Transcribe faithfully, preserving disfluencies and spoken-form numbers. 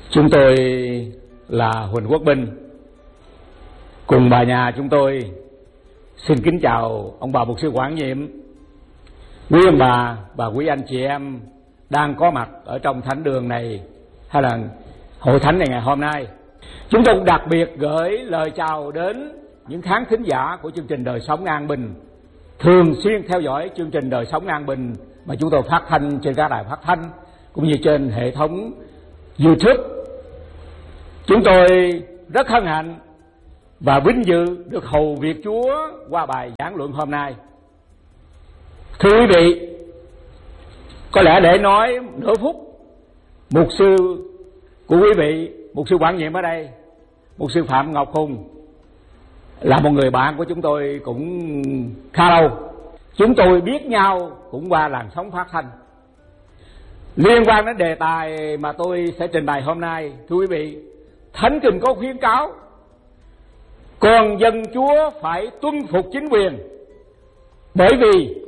Chúng tôi là Huỳnh Quốc Binh, cùng bà nhà chúng tôi xin kính chào ông bà mục sư quản nhiệm, quý ông bà và quý anh chị em đang có mặt ở trong thánh đường này hay là hội thánh này ngày hôm nay. Chúng tôi cũng đặc biệt gửi lời chào đến những khán thính giả của chương trình Đời Sống An Bình thường xuyên theo dõi chương trình Đời Sống An Bình mà chúng tôi phát thanh trên các đài phát thanh cũng như trên hệ thống YouTube. Chúng tôi rất hân hạnh và vinh dự được hầu việc Chúa qua bài giảng luận hôm nay. Thưa quý vị, có lẽ để nói nửa phút, mục sư của quý vị, mục sư quản nhiệm ở đây, mục sư Phạm Ngọc Hùng, là một người bạn của chúng tôi cũng khá lâu. Chúng tôi biết nhau cũng qua làn sóng phát thanh. Liên quan đến đề tài mà tôi sẽ trình bày hôm nay, thưa quý vị, Thánh Kinh có khuyến cáo còn dân Chúa phải tuân phục chính quyền, bởi vì